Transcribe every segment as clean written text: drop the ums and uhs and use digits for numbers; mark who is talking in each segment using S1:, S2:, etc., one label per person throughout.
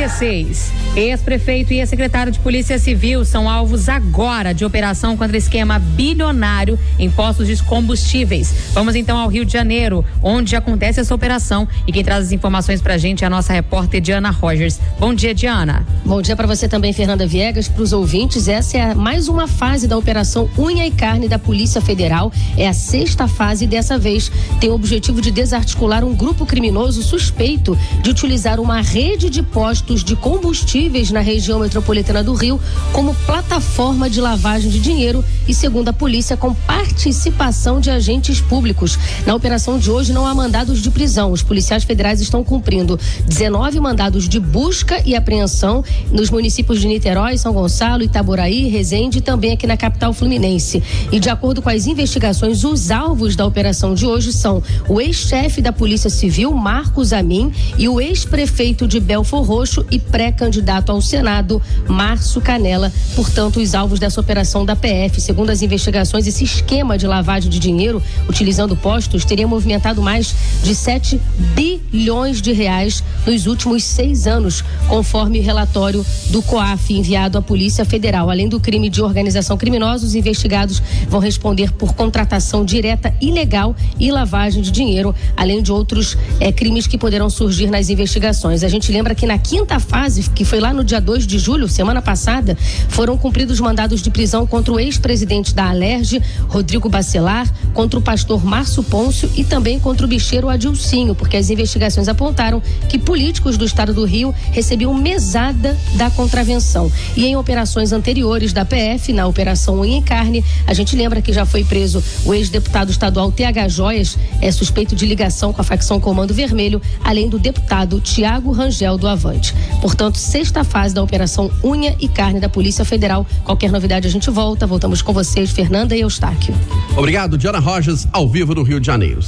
S1: 16. Ex-prefeito e ex-secretário de Polícia Civil são alvos agora de operação contra esquema bilionário em postos de combustíveis. Vamos então ao Rio de Janeiro, onde acontece essa operação, e quem traz as informações pra gente é a nossa repórter Diana Rogers. Bom dia, Diana.
S2: Bom dia para você também, Fernanda Viegas. Para os ouvintes, essa é mais uma fase da Operação Unha e Carne da Polícia Federal. É a 6ª fase e dessa vez tem o objetivo de desarticular um grupo criminoso suspeito de utilizar uma rede de postos de combustíveis na região metropolitana do Rio como plataforma de lavagem de dinheiro e, segundo a polícia, com participação de agentes públicos. Na operação de hoje não há mandados de prisão. Os policiais federais estão cumprindo 19 mandados de busca e apreensão nos municípios de Niterói, São Gonçalo, Itaboraí, Resende e também aqui na capital fluminense. E de acordo com as investigações, os alvos da operação de hoje são o ex-chefe da Polícia Civil, Marcos Amin, e o ex-prefeito de Belfor Roxo e pré-candidato ao Senado, Márcio Canela. Portanto, os alvos dessa operação da PF, segundo as investigações, esse esquema de lavagem de dinheiro utilizando postos teria movimentado mais de 7 bilhões de reais nos últimos 6 anos, conforme o relatório do COAF enviado à Polícia Federal. Além do crime de organização criminosa, os investigados vão responder por contratação direta ilegal e lavagem de dinheiro, além de outros crimes que poderão surgir nas investigações. A gente lembra que na 5ª fase, que foi lá no dia 2 de julho, semana passada, foram cumpridos mandados de prisão contra o ex-presidente da Alerj, Rodrigo Bacelar, contra o pastor Márcio Pôncio e também contra o bicheiro Adilcinho, porque as investigações apontaram que políticos do estado do Rio recebiam mesada da contravenção. E em operações anteriores da PF, na Operação Unha e Carne, a gente lembra que já foi preso o ex-deputado estadual TH Joias, suspeito de ligação com a facção Comando Vermelho, além do deputado Tiago Rangel do Avante. Portanto, 6ª fase da Operação Unha e Carne da Polícia Federal. Qualquer novidade a gente voltamos com vocês, Fernanda e Eustáquio.
S3: Obrigado, Diana Rogers, ao vivo do Rio de Janeiro.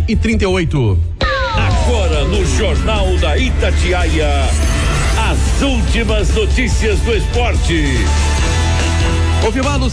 S3: 7h38.
S4: Agora no Jornal da Itatiaia, as últimas notícias do esporte.
S3: Confirmando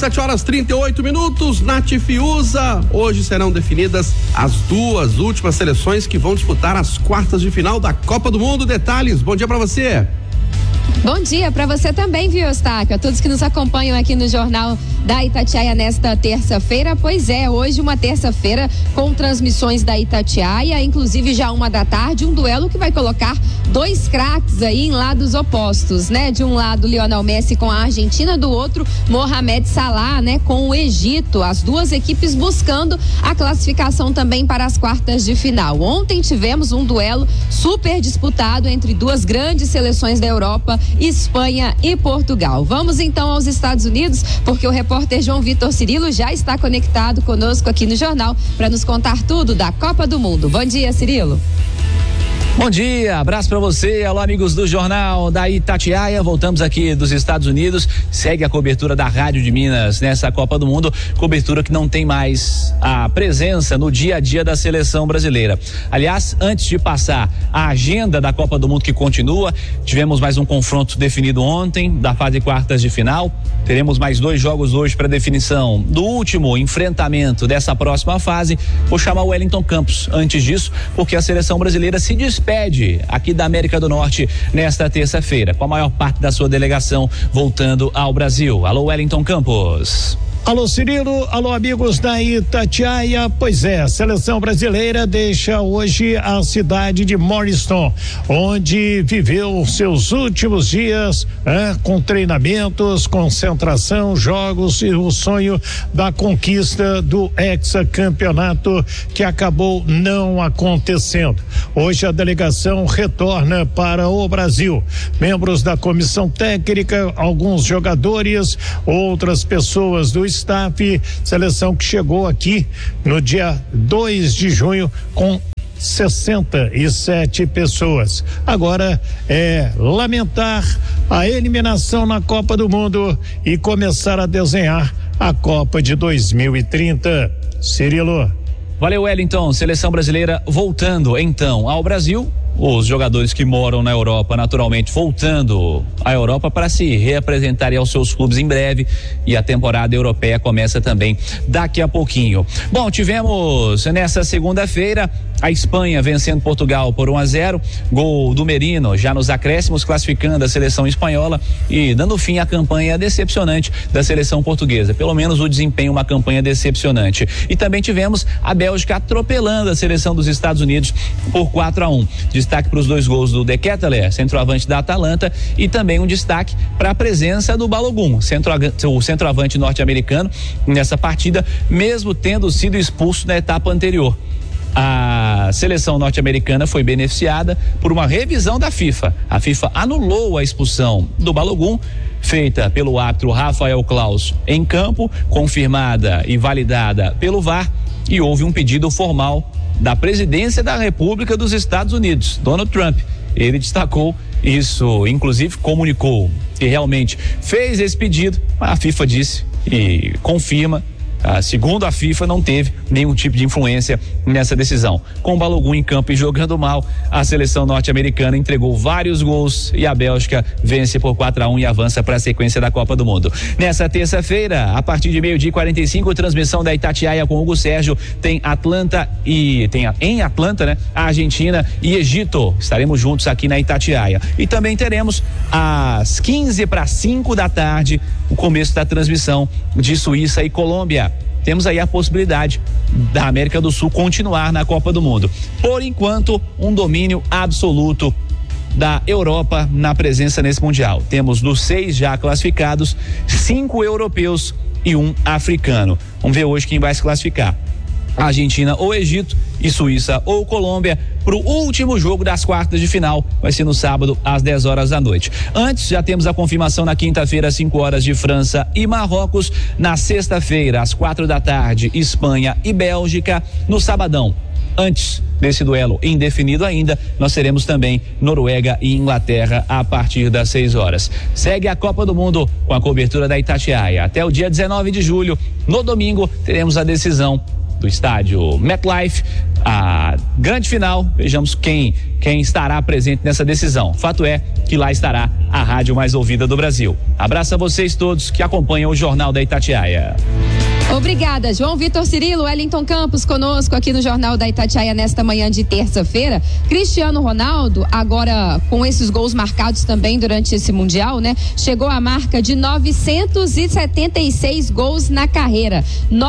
S3: 7h38, Nath e Fiuza. Hoje serão definidas as 2 últimas seleções que vão disputar as quartas de final da Copa do Mundo. Detalhes, bom dia pra você.
S5: Bom dia para você também, viu, Eustáquio? A todos que nos acompanham aqui no Jornal da Itatiaia nesta terça-feira. Pois é, hoje uma terça-feira com transmissões da Itatiaia, inclusive já 1h da tarde, um duelo que vai colocar 2 craques aí em lados opostos, né? De um lado, Lionel Messi com a Argentina, do outro, Mohamed Salah, né? Com o Egito. As 2 equipes buscando a classificação também para as quartas de final. Ontem tivemos um duelo super disputado entre 2 grandes seleções da Europa, Espanha e Portugal. Vamos então aos Estados Unidos, porque o repórter João Vitor Cirilo já está conectado conosco aqui no jornal para nos contar tudo da Copa do Mundo. Bom dia, Cirilo.
S6: Bom dia, abraço pra você, alô amigos do Jornal da Itatiaia, voltamos aqui dos Estados Unidos, segue a cobertura da Rádio de Minas nessa Copa do Mundo, cobertura que não tem mais a presença no dia a dia da seleção brasileira. Aliás, antes de passar a agenda da Copa do Mundo que continua, tivemos mais um confronto definido ontem, da fase quartas de final, teremos mais 2 jogos hoje para definição do último enfrentamento dessa próxima fase. Vou chamar o Wellington Campos antes disso, porque a seleção brasileira se despede aqui da América do Norte nesta terça-feira, com a maior parte da sua delegação voltando ao Brasil. Alô, Wellington Campos.
S7: Alô, Cirilo, alô, amigos da Itatiaia. Pois é, a seleção brasileira deixa hoje a cidade de Morriston, onde viveu seus últimos dias com treinamentos, concentração, jogos e o sonho da conquista do hexacampeonato que acabou não acontecendo. Hoje a delegação retorna para o Brasil. Membros da comissão técnica, alguns jogadores, outras pessoas do staff, seleção que chegou aqui no dia 2 de junho com 67 pessoas. Agora é lamentar a eliminação na Copa do Mundo e começar a desenhar a Copa de 2030. Cirilo.
S6: Valeu, Wellington. Seleção brasileira voltando então ao Brasil. Os jogadores que moram na Europa, naturalmente, voltando à Europa para se reapresentarem aos seus clubes em breve, e a temporada europeia começa também daqui a pouquinho. Bom, tivemos nessa segunda-feira a Espanha vencendo Portugal por 1-0, gol do Merino já nos acréscimos, classificando a seleção espanhola e dando fim à campanha decepcionante da seleção portuguesa. Pelo menos o desempenho, uma campanha decepcionante. E também tivemos a Bélgica atropelando a seleção dos Estados Unidos por 4-1. Destaque para os 2 gols do De Ketelaere, centroavante da Atalanta, e também um destaque para a presença do Balogun, o centroavante norte-americano, nessa partida, mesmo tendo sido expulso na etapa anterior. A seleção norte-americana foi beneficiada por uma revisão da FIFA. A FIFA anulou a expulsão do Balogun, feita pelo árbitro Rafael Claus em campo, confirmada e validada pelo VAR, e houve um pedido formal da presidência da República dos Estados Unidos, Donald Trump. Ele destacou isso, inclusive comunicou que realmente fez esse pedido. A FIFA disse e confirma, segundo a FIFA, não teve nenhum tipo de influência nessa decisão. Com o Balogun em campo e jogando mal, a seleção norte-americana entregou vários gols e a Bélgica vence por 4-1 e avança para a sequência da Copa do Mundo. Nessa terça-feira, a partir de 12h45, transmissão da Itatiaia com Hugo Sérgio, tem em Atlanta, né, a Argentina e Egito. Estaremos juntos aqui na Itatiaia. E também teremos às 4:45 da tarde o começo da transmissão de Suíça e Colômbia. Temos aí a possibilidade da América do Sul continuar na Copa do Mundo. Por enquanto, um domínio absoluto da Europa na presença nesse Mundial. Temos dos 6 já classificados, 5 europeus e 1 africano. Vamos ver hoje quem vai se classificar. Argentina ou Egito e Suíça ou Colômbia para o último jogo das quartas de final. Vai ser no sábado às 10 horas da noite. Antes, já temos a confirmação na quinta-feira às 5 horas de França e Marrocos. Na sexta-feira às 4 da tarde, Espanha e Bélgica. No sabadão, antes desse duelo indefinido ainda, nós teremos também Noruega e Inglaterra a partir das 6 horas. Segue a Copa do Mundo com a cobertura da Itatiaia. Até o dia 19 de julho, no domingo, teremos a decisão do estádio MetLife, a grande final. Vejamos quem estará presente nessa decisão. Fato é que lá estará a rádio mais ouvida do Brasil. Abraço a vocês todos que acompanham o Jornal da Itatiaia.
S5: Obrigada, João Vitor Cirilo, Wellington Campos conosco aqui no Jornal da Itatiaia nesta manhã de terça-feira. Cristiano Ronaldo, agora com esses gols marcados também durante esse Mundial, né? Chegou à marca de 976 gols na carreira,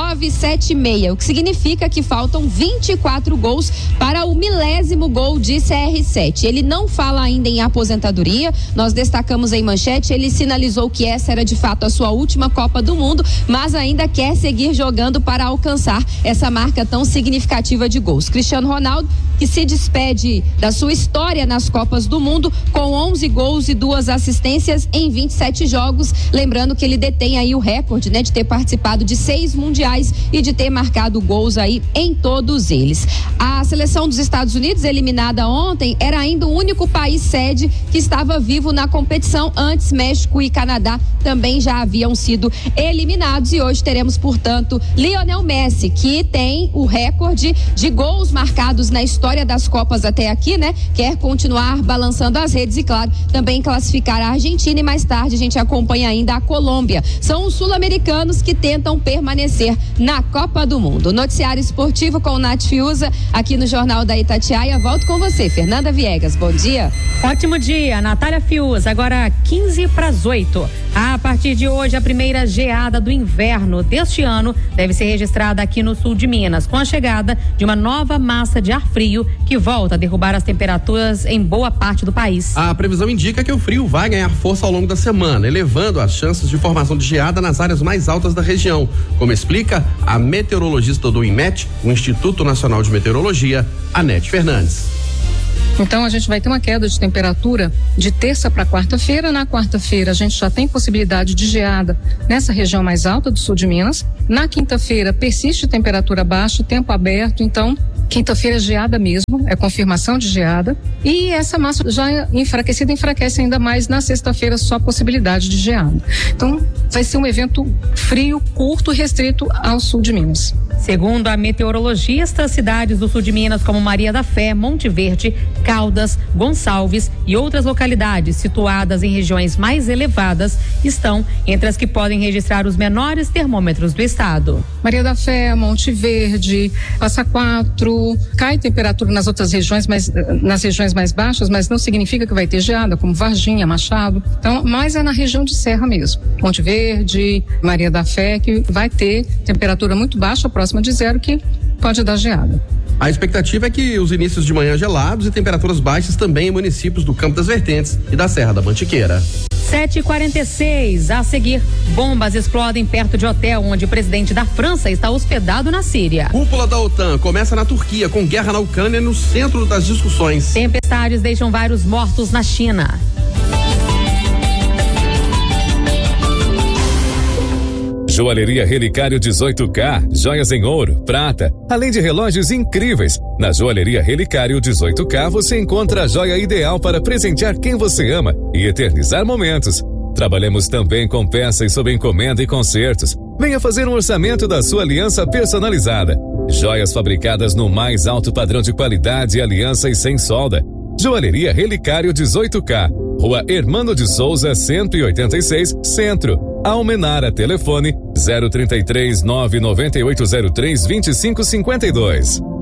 S5: 976, o que significa que faltam 24 gols para o 1000º gol de CR7. Ele não fala ainda em aposentadoria, nós destacamos em manchete, ele sinalizou que essa era de fato a sua última Copa do Mundo, mas ainda quer seguir jogando para alcançar essa marca tão significativa de gols. Cristiano Ronaldo, que se despede da sua história nas Copas do Mundo com 11 gols e 2 assistências em 27 jogos, lembrando que ele detém aí o recorde, né, de ter participado de 6 mundiais e de ter marcado gols aí em todos eles. A seleção dos Estados Unidos, eliminada ontem, era ainda o único país sede que estava vivo na competição. Antes, México e Canadá também já haviam sido eliminados e hoje teremos, portanto, Lionel Messi, que tem o recorde de gols marcados na história das Copas até aqui, né? Quer continuar balançando as redes e, claro, também classificar a Argentina, e mais tarde a gente acompanha ainda a Colômbia. São os sul-americanos que tentam permanecer na Copa do Mundo. Noticiário esportivo com o Nath Fiuza, aqui no Jornal da Itatiaia. Volto com você, Fernanda Viegas. Bom dia.
S1: Ótimo dia, Natália Fiuza. Agora 7:15. A partir de hoje, a primeira geada do inverno deste ano deve ser registrada aqui no sul de Minas, com a chegada de uma nova massa de ar frio que volta a derrubar as temperaturas em boa parte do país.
S3: A previsão indica que o frio vai ganhar força ao longo da semana, elevando as chances de formação de geada nas áreas mais altas da região, como explica a meteorologista do INMET, o Instituto Nacional de Meteorologia, Anete Fernandes.
S8: Então a gente vai ter uma queda de temperatura de terça para quarta-feira. Na quarta-feira a gente já tem possibilidade de geada nessa região mais alta do sul de Minas. Na quinta-feira persiste temperatura baixa, tempo aberto, então quinta-feira é geada mesmo, é confirmação de geada. E essa massa já enfraquecida enfraquece ainda mais na sexta-feira, só possibilidade de geada. Então vai ser um evento frio, curto, restrito ao sul de Minas.
S1: Segundo a meteorologista, cidades do sul de Minas como Maria da Fé, Monte Verde, Caldas, Gonçalves e outras localidades situadas em regiões mais elevadas estão entre as que podem registrar os menores termômetros do estado.
S8: Maria da Fé, Monte Verde, Passa Quatro, cai temperatura nas outras regiões, mas nas regiões mais baixas, mas não significa que vai ter geada, como Varginha, Machado. Então, mas é na região de Serra mesmo. Monte Verde, Maria da Fé, que vai ter temperatura muito baixa, próxima de zero, que pode dar geada.
S3: A expectativa é que os inícios de manhã gelados e temperaturas baixas também em municípios do Campo das Vertentes e da Serra da Mantiqueira.
S1: 7h46, a seguir, bombas explodem perto de hotel onde o presidente da França está hospedado na Síria.
S3: Cúpula da OTAN começa na Turquia com guerra na Ucrânia no centro das discussões.
S1: Tempestades deixam vários mortos na China.
S9: Joalheria Relicário 18K, joias em ouro, prata, além de relógios incríveis. Na Joalheria Relicário 18K você encontra a joia ideal para presentear quem você ama e eternizar momentos. Trabalhamos também com peças sob encomenda e concertos. Venha fazer um orçamento da sua aliança personalizada. Joias fabricadas no mais alto padrão de qualidade, aliança e sem solda. Joalheria Relicário 18K, Rua Hermano de Souza, 186, Centro. Almenara, telefone 033 99803 2552.